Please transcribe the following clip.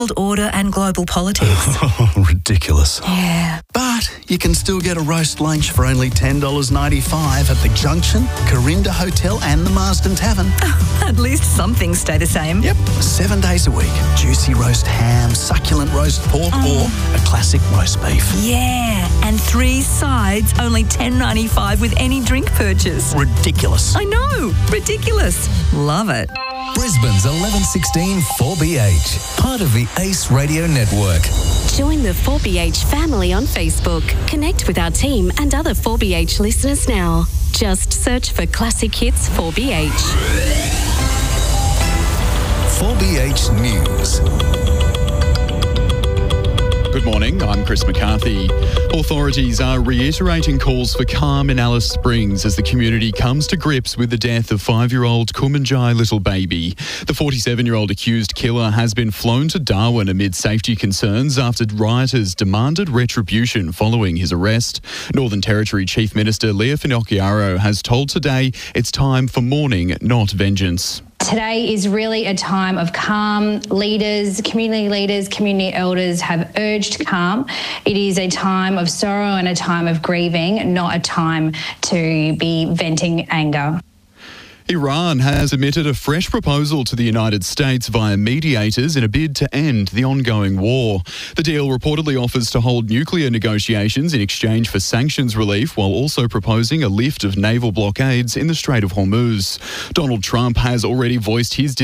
order and global politics. Ridiculous. Yeah. But you can still get a roast lunch for only $10.95 at the Junction, Corinda Hotel and the Marsden Tavern. At least some things stay the same. Yep, 7 days a week. Juicy roast ham, succulent roast pork or a classic roast beef. Yeah, and 3 sides, only $10.95 with any drink purchase. Ridiculous. I know, ridiculous. Love it. Brisbane's 1116 4BH, part of the Ace Radio Network. Join the 4BH family on Facebook. Connect with our team and other 4BH listeners now. Just search for Classic Hits 4BH. 4BH News. Good morning, I'm Chris McCarthy. Authorities are reiterating calls for calm in Alice Springs as the community comes to grips with the death of 5-year-old Kumanjai little baby. The 47-year-old accused killer has been flown to Darwin amid safety concerns after rioters demanded retribution following his arrest. Northern Territory Chief Minister Leah Finocchiaro has told Today it's time for mourning, not vengeance. Today is really a time of calm. Leaders, community elders have urged calm. It is a time of sorrow and a time of grieving, not a time to be venting anger. Iran has submitted a fresh proposal to the United States via mediators in a bid to end the ongoing war. The deal reportedly offers to hold nuclear negotiations in exchange for sanctions relief while also proposing a lift of naval blockades in the Strait of Hormuz. Donald Trump has already voiced his